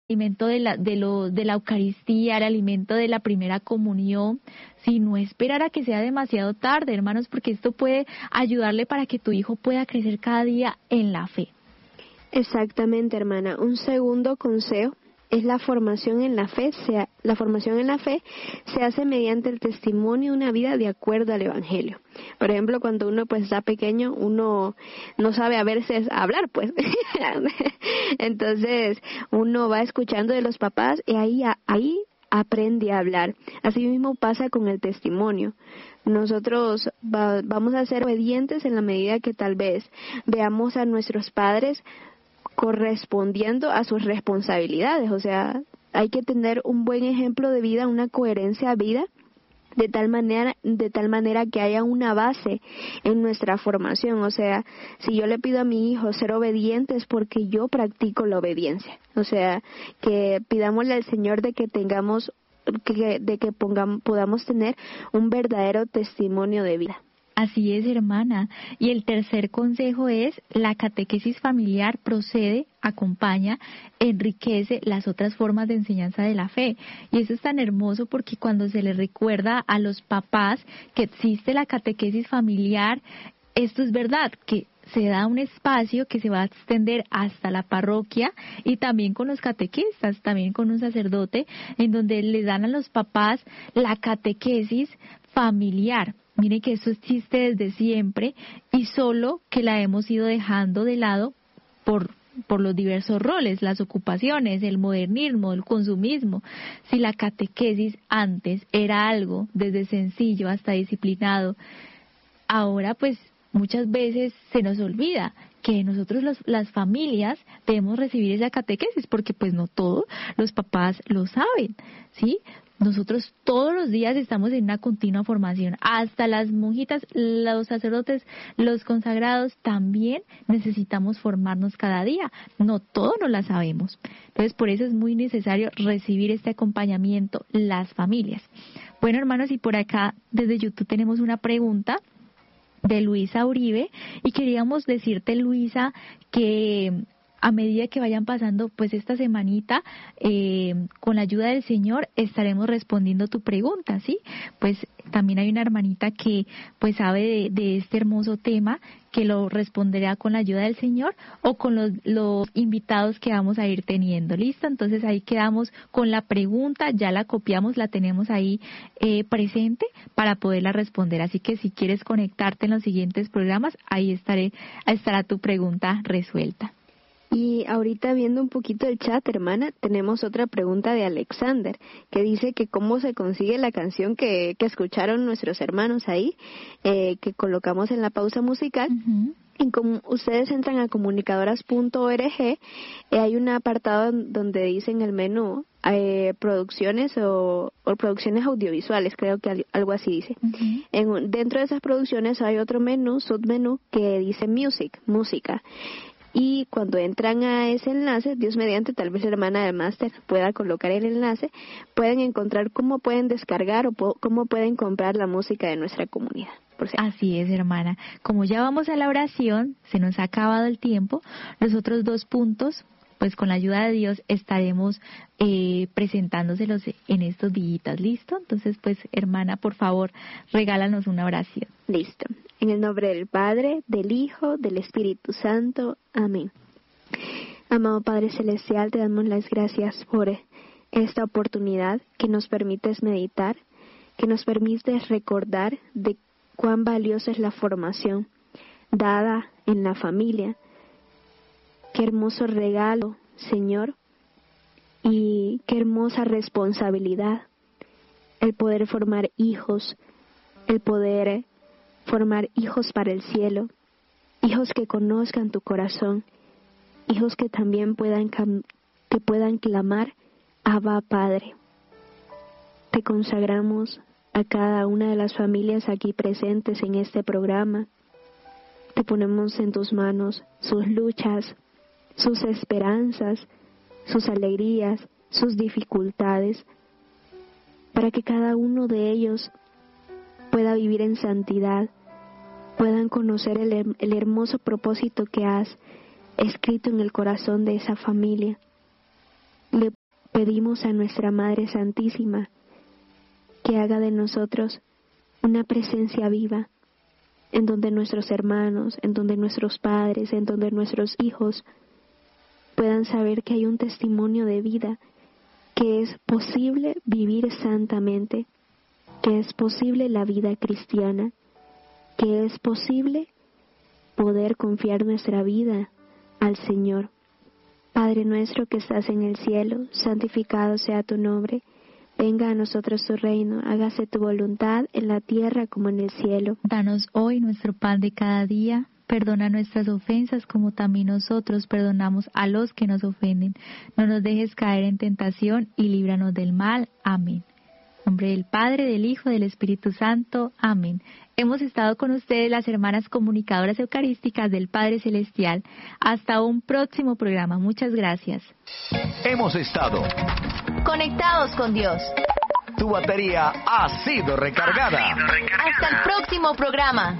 alimento de la Eucaristía, el alimento de la primera comunión, no esperar a que sea demasiado tarde, hermanos, porque esto puede ayudarle para que tu hijo pueda crecer cada día en la fe. Exactamente, hermana. Un segundo consejo es la formación en la fe. La formación en la fe se hace mediante el testimonio de una vida de acuerdo al Evangelio. Por ejemplo, cuando uno pues está pequeño, uno no sabe a veces hablar, pues. Entonces, uno va escuchando de los papás y ahí aprende a hablar. Así mismo pasa con el testimonio. Nosotros vamos a ser obedientes en la medida que tal vez veamos a nuestros padres correspondiendo a sus responsabilidades. O sea, hay que tener un buen ejemplo de vida, una coherencia de vida, de tal manera que haya una base en nuestra formación. O sea, si yo le pido a mi hijo ser obediente es porque yo practico la obediencia. O sea, que pidámosle al Señor de que podamos tener un verdadero testimonio de vida. Así es, hermana. Y el tercer consejo es: la catequesis familiar procede, acompaña, enriquece las otras formas de enseñanza de la fe. Y eso es tan hermoso porque cuando se le recuerda a los papás que existe la catequesis familiar, esto es verdad, que se da un espacio que se va a extender hasta la parroquia y también con los catequistas, también con un sacerdote, en donde le dan a los papás la catequesis familiar. Mire que eso existe desde siempre y solo que la hemos ido dejando de lado por los diversos roles, las ocupaciones, el modernismo, el consumismo. Si la catequesis antes era algo desde sencillo hasta disciplinado, ahora pues muchas veces se nos olvida que nosotros las familias debemos recibir esa catequesis, porque pues no todos los papás lo saben, ¿sí? Nosotros todos los días estamos en una continua formación, hasta las monjitas, los sacerdotes, los consagrados también necesitamos formarnos cada día, no todo no la sabemos. Entonces por eso es muy necesario recibir este acompañamiento las familias. Bueno, hermanos, y por acá desde YouTube tenemos una pregunta de Luisa Uribe y queríamos decirte, Luisa, que a medida que vayan pasando pues esta semanita, con la ayuda del Señor estaremos respondiendo tu pregunta, ¿sí? Pues también hay una hermanita que pues sabe de este hermoso tema, que lo responderá con la ayuda del Señor o con los invitados que vamos a ir teniendo. ¿Listo? Entonces ahí quedamos con la pregunta, ya la copiamos, la tenemos ahí presente para poderla responder. Así que si quieres conectarte en los siguientes programas, ahí estará tu pregunta resuelta. Y ahorita viendo un poquito el chat, hermana, tenemos otra pregunta de Alexander, que dice que cómo se consigue la canción que escucharon nuestros hermanos ahí, que colocamos en la pausa musical. Uh-huh. Y como ustedes entran a comunicadoras.org, hay un apartado donde dice en el menú producciones o producciones audiovisuales, creo que algo así dice. Uh-huh. Dentro de esas producciones hay otro menú, submenú, que dice música. Y cuando entran a ese enlace, Dios mediante, tal vez la hermana del máster pueda colocar el enlace, pueden encontrar cómo pueden descargar o cómo pueden comprar la música de nuestra comunidad. Así es, hermana. Como ya vamos a la oración, se nos ha acabado el tiempo, los otros 2 puntos, pues con la ayuda de Dios estaremos presentándoselos en estos días. ¿Listo? Entonces, pues, hermana, por favor, regálanos una oración. Listo. En el nombre del Padre, del Hijo, del Espíritu Santo. Amén. Amado Padre Celestial, te damos las gracias por esta oportunidad que nos permites meditar, que nos permites recordar de cuán valiosa es la formación dada en la familia. Qué hermoso regalo, Señor, y qué hermosa responsabilidad el poder formar hijos, el poder formar hijos para el cielo, hijos que conozcan tu corazón, hijos que también puedan clamar, Abba Padre. Te consagramos a cada una de las familias aquí presentes en este programa. Te ponemos en tus manos sus luchas, sus esperanzas, sus alegrías, sus dificultades, para que cada uno de ellos pueda vivir en santidad, puedan conocer el hermoso propósito que has escrito en el corazón de esa familia. Le pedimos a nuestra Madre Santísima que haga de nosotros una presencia viva, en donde nuestros hermanos, en donde nuestros padres, en donde nuestros hijos puedan saber que hay un testimonio de vida, que es posible vivir santamente, que es posible la vida cristiana, que es posible poder confiar nuestra vida al Señor. Padre nuestro que estás en el cielo, santificado sea tu nombre. Venga a nosotros tu reino, hágase tu voluntad en la tierra como en el cielo. Danos hoy nuestro pan de cada día. Perdona nuestras ofensas como también nosotros perdonamos a los que nos ofenden. No nos dejes caer en tentación y líbranos del mal. Amén. En nombre del Padre, del Hijo, del Espíritu Santo. Amén. Hemos estado con ustedes las hermanas comunicadoras eucarísticas del Padre Celestial. Hasta un próximo programa. Muchas gracias. Hemos estado conectados con Dios. Tu batería ha sido recargada. Hasta el próximo programa.